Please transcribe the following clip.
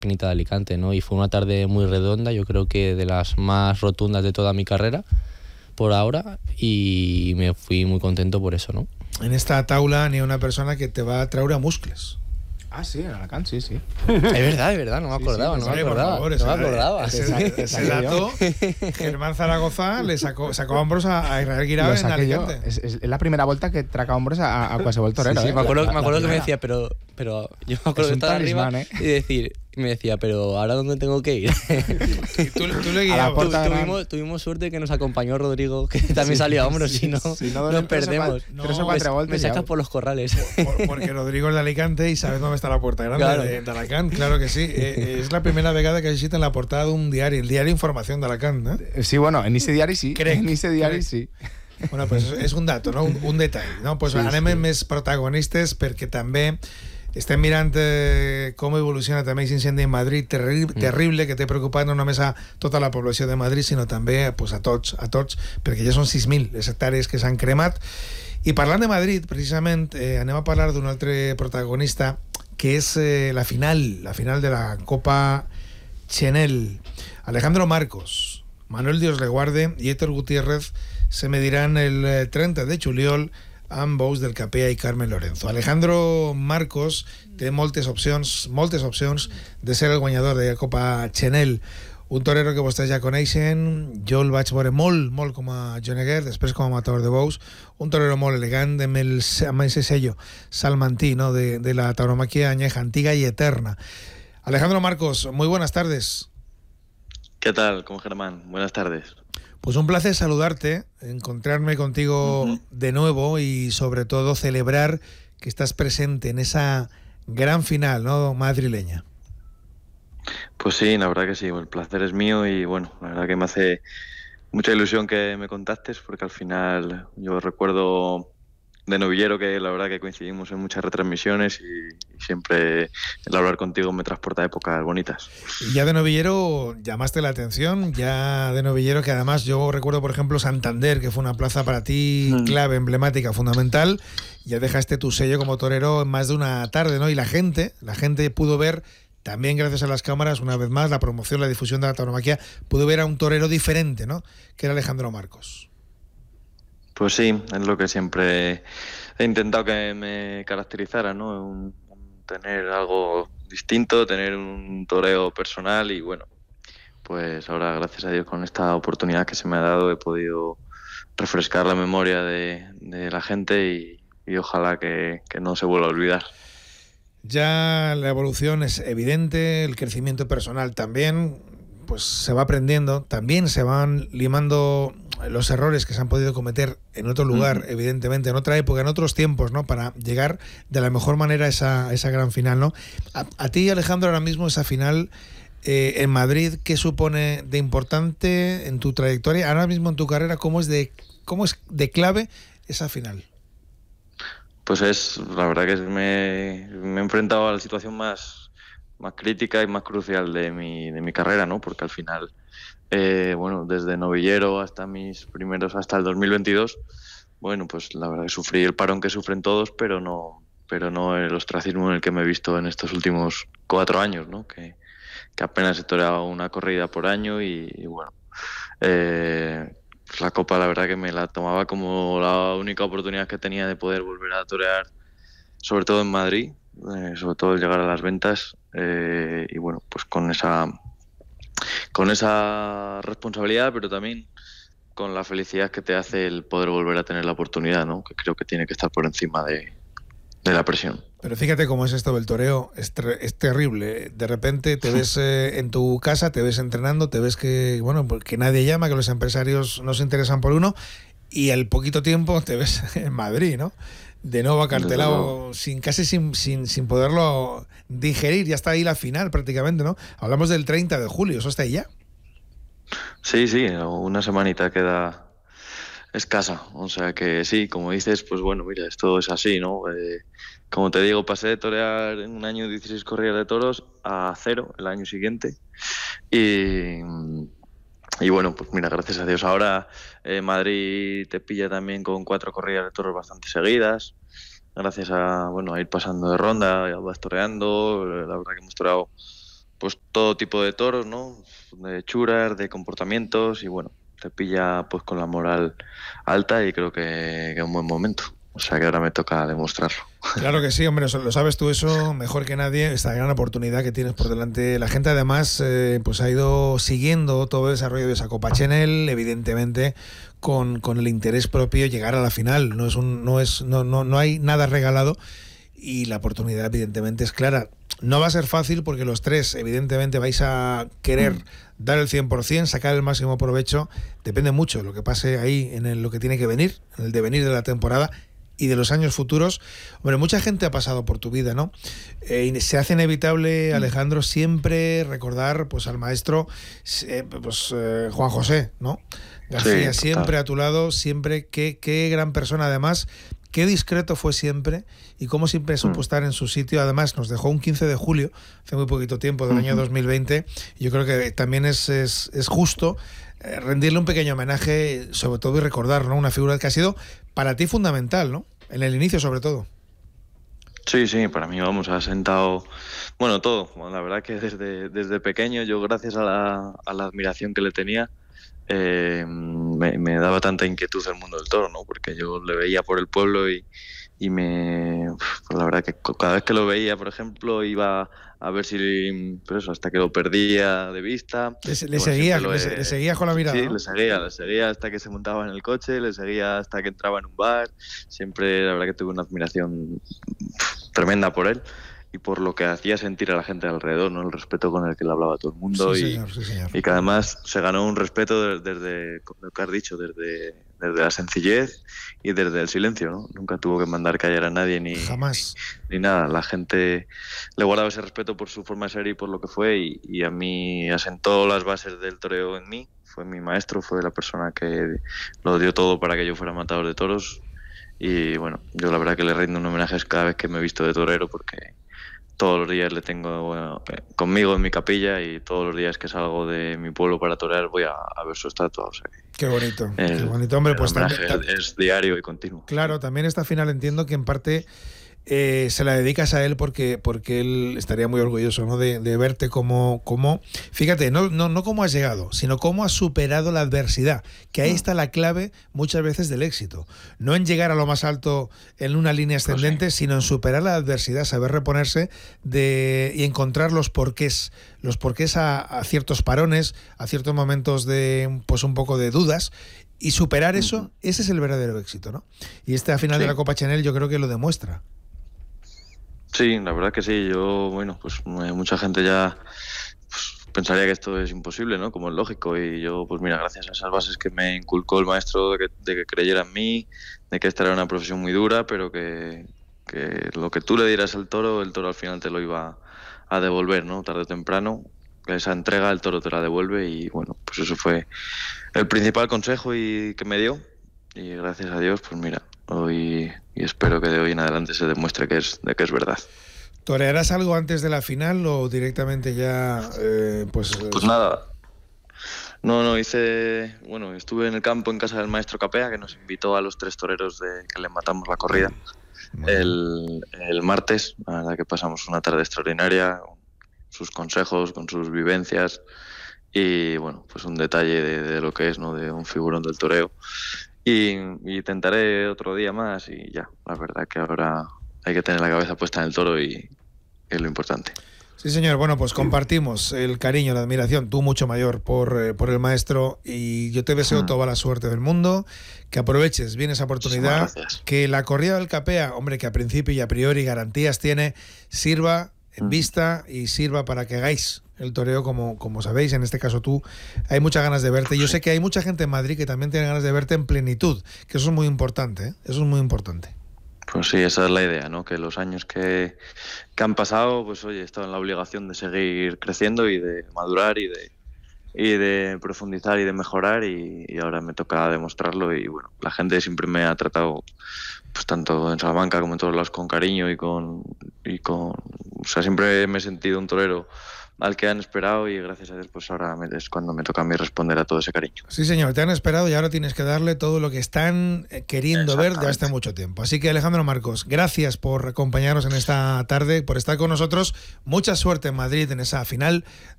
Peñita de Alicante, ¿no? Y fue una tarde muy redonda, yo creo que de las más rotundas de toda mi carrera por ahora, y me fui muy contento por eso, ¿no? En esta taula n'hi ha una persona que te va a traure a muscles. Ah, sí, en Alacant, sí. Es verdad, no me acordaba, sí, por favor, no me acordaba. Ese dato, Germán Zaragoza le sacó hombros a Israel Guirao en Alicante. És la primera volta que traca hombros a qualsevol torero. Sí, me acuerdo que me decía, pero yo me acuerdo de estar arriba y me decía, pero ¿ahora dónde tengo que ir? Y tú le guiabas. Tuvimos suerte que nos acompañó Rodrigo, que también salió a hombros, si no nos perdemos. Me sacas por los corrales. Porque Rodrigo es de Alicante y sabes dónde está la Puerta Grande de Alacant, claro que sí. És la primera vegada que visiten la portada d'un diari, el diari Informació d'Alacant, ¿no? Sí, bueno, en ese diari sí. Crec. En ese diari sí. Bueno, pues és un dato, no? Un detall, no? Pues anem amb més protagonistes perquè també estem mirant com evoluciona també aquest incendi en Madrid, terrible, que té preocupat no només a tota la població de Madrid, sinó també pues, a tots, perquè ja són 6.000 les hectàrees que s'han cremat. I parlant de Madrid, precisament, anem a parlar d'un altre protagonista, que és la final de la Copa Chenel. Alejandro Marcos, Manuel Dios le guarde i Héctor Gutiérrez se medirán el 30 de juliol amb bous del Capea i Carmen Lorenzo. Alejandro Marcos té moltes opcions de ser el guanyador de la Copa Chenel. Un torero que vostès ja coneixen, jo el vaig veure molt com a joneguer, després com a matador de bous, un torero molt elegant, amb ese sello salmantí, ¿no? de la tauromaquia añeja, antiga y eterna. Alejandro Marcos, muy buenas tardes. ¿Qué tal, con Germán? Buenas tardes. Pues un placer saludarte, encontrarme contigo de nuevo y sobre todo celebrar que estás presente en esa gran final, ¿no? madrileña. Pues sí, la verdad que sí, el placer es mío y bueno, la verdad que me hace mucha ilusión que me contactes porque al final yo recuerdo de novillero que la verdad que coincidimos en muchas retransmisiones y siempre el hablar contigo me transporta a épocas bonitas. Y ya de novillero llamaste la atención, ya de novillero que además yo recuerdo por ejemplo Santander, que fue una plaza para ti clave, emblemática, fundamental, ya dejaste tu sello como torero en más de una tarde, ¿no? Y la gente pudo ver, también gracias a las cámaras, una vez más, la promoción, la difusión de la tauromaquia, pudo ver a un torero diferente, ¿no? Que era Alejandro Marcos. Pues sí, es lo que siempre he intentado que me caracterizara, ¿no? Tener algo distinto, tener un toreo personal y bueno, pues ahora gracias a Dios con esta oportunidad que se me ha dado he podido refrescar la memoria de la gente y ojalá que no se vuelva a olvidar. Ya la evolución es evidente, el crecimiento personal también, pues se va aprendiendo, también se van limando los errores que se han podido cometer en otro lugar, evidentemente, en otra época, en otros tiempos, ¿no? Para llegar de la mejor manera a esa gran final, ¿no? A ti, Alejandro, ahora mismo esa final en Madrid, ¿qué supone de importante en tu trayectoria? Ahora mismo en tu carrera, ¿cómo es de clave esa final? Pues la verdad que me he enfrentado a la situación más crítica y más crucial de mi carrera, ¿no? Porque al final, bueno, desde novillero hasta el 2022, bueno, pues la verdad que sufrí el parón que sufren todos, pero no el ostracismo en el que me he visto en estos últimos 4 años, ¿no? Que apenas he toreado una corrida por año y bueno, pues la Copa la verdad que me la tomaba como la única oportunidad que tenía de poder volver a torear, sobre todo en Madrid, sobre todo el llegar a las ventas y bueno, pues con esa responsabilidad, pero también con la felicidad que te hace el poder volver a tener la oportunidad, ¿no? Que creo que tiene que estar por encima de la presión. Pero fíjate cómo es esto del toreo, es terrible. De repente te ves en tu casa, te ves entrenando, te ves que nadie llama, que los empresarios no se interesan por uno, y al poquito tiempo te ves en Madrid, ¿no? De nuevo acartelado, casi sin poderlo digerir. Ya está ahí la final prácticamente, ¿no? Hablamos del 30 de julio, eso está ahí ya. Sí, una semanita queda escasa, o sea que sí, como dices, pues bueno, mira, esto es así, ¿no? Como te digo, pasé de torear en un año 16 corridas de toros a 0 el año siguiente y bueno, pues mira, gracias a Dios ahora Madrid te pilla también con 4 corridas de toros bastante seguidas, gracias a ir pasando de ronda, ya vas toreando, la verdad que hemos toreado pues todo tipo de toros, ¿no? De hechuras, de comportamientos y bueno, te pilla pues con la moral alta y creo que es un buen momento. O sea que ahora me toca demostrarlo. Claro que sí, hombre, lo sabes tú eso mejor que nadie, esta gran oportunidad que tienes por delante. La gente además pues ha ido siguiendo todo el desarrollo de esa Copa Chenel, evidentemente con el interés propio llegar a la final. No hay nada regalado y la oportunidad evidentemente es clara. No va a ser fácil porque los tres evidentemente vais a querer dar el 100%, sacar el máximo provecho. Depende mucho de lo que pase ahí en lo que tiene que venir, en el devenir de la temporada y de los años futuros. Hombre, mucha gente ha pasado por tu vida, ¿no? Y se hace inevitable, Alejandro, siempre recordar pues al maestro Juan José, ¿no? García, Sí, siempre total. a tu lado, siempre, qué gran persona además, qué discreto fue siempre y cómo siempre supo estar en su sitio. Además nos dejó un 15 de julio, hace muy poquito tiempo, del año 2020. Yo creo que también es justo rendirle un pequeño homenaje, sobre todo, y recordar, ¿no? Una figura que ha sido para ti fundamental, ¿no? En el inicio, sobre todo. Sí, sí, para mí, vamos, ha sentado, bueno, todo. Bueno, la verdad que desde pequeño, yo gracias a la admiración que le tenía, me daba tanta inquietud el mundo del toro, ¿no? Porque yo le veía por el pueblo y pues la verdad que cada vez que lo veía, por ejemplo, iba a ver si, pues eso, hasta que lo perdía de vista. Le seguías con la mirada, Sí, ¿no? le seguía hasta que se montaba en el coche, le seguía hasta que entraba en un bar. Siempre, la verdad que tuve una admiración tremenda por él y por lo que hacía sentir a la gente alrededor, ¿no? El respeto con el que le hablaba a todo el mundo. Sí, señor, sí, señor. Y que además se ganó un respeto desde lo que has dicho, desde la sencillez y desde el silencio, ¿no? Nunca tuvo que mandar callar a nadie Jamás. ni nada. La gente le guardaba ese respeto por su forma de ser y por lo que fue y a mí asentó las bases del toreo en mí. Fue mi maestro, fue la persona que lo dio todo para que yo fuera matador de toros. Y bueno, yo la verdad que le rindo un homenaje cada vez que me he visto de torero porque todos los días le tengo conmigo en mi capilla y todos los días que salgo de mi pueblo para torear voy a ver su estatua. O sea que Qué bonito, hombre. Pues homenaje es diario y continuo. Claro, también esta final entiendo que en parte se la dedicas a él porque él estaría muy orgulloso, ¿no? de verte como fíjate, no cómo has llegado, sino cómo has superado la adversidad, que ahí está la clave muchas veces del éxito, no en llegar a lo más alto en una línea ascendente, Pues sí, sino en superar la adversidad, saber reponerse y encontrar los porqués a ciertos parones, a ciertos momentos de pues un poco de dudas. Y superar eso, ese es el verdadero éxito, ¿no? Y esta final de la Copa Chenel yo creo que lo demuestra. Sí, la verdad que sí. Yo, bueno, pues mucha gente ya pues, pensaría que esto es imposible, ¿no? Como es lógico. Y yo, pues mira, gracias a esas bases que me inculcó el maestro de que creyera en mí, de que esta era una profesión muy dura, pero que lo que tú le dieras al toro, el toro al final te lo iba a devolver, ¿no? Tarde o temprano. Esa entrega el toro te la devuelve y bueno, pues eso fue el principal consejo que me dio y gracias a Dios, pues mira, hoy y espero que de hoy en adelante se demuestre que es verdad. ¿Torearás algo antes de la final o directamente ya Pues nada. No, estuve en el campo en casa del maestro Capea, que nos invitó a los 3 toreros que le matamos la corrida el martes. La verdad que pasamos una tarde extraordinaria, con sus consejos, con sus vivencias y bueno, pues un detalle de lo que es, ¿no? De un figurón del toreo. Y intentaré otro día más y ya, la verdad que ahora hay que tener la cabeza puesta en el toro y es lo importante. Sí, señor. Bueno, pues compartimos el cariño, la admiración, tú mucho mayor por el maestro y yo te deseo toda la suerte del mundo, que aproveches bien esa oportunidad, que la corrida del Capea, hombre, que a principio y a priori garantías tiene, sirva en vista y sirva para que hagáis el toreo como sabéis, en este caso tú, hay muchas ganas de verte. Yo sé que hay mucha gente en Madrid que también tiene ganas de verte en plenitud, que eso es muy importante, ¿eh? Eso es muy importante. Pues sí, esa es la idea, ¿no? Que los años que han pasado, pues oye, he estado en la obligación de seguir creciendo y de madurar y de profundizar y de mejorar y ahora me toca demostrarlo y bueno, la gente siempre me ha tratado, pues tanto en Salamanca como en todos lados con cariño y con o sea, siempre me he sentido un torero al que han esperado, y gracias a Dios pues ahora es cuando me toca a mí responder a todo ese cariño. Sí, señor, te han esperado y ahora tienes que darle todo lo que están queriendo ver desde hace mucho tiempo. Así que, Alejandro Marcos, gracias por acompañarnos en esta tarde, por estar con nosotros. Mucha suerte en Madrid en esa final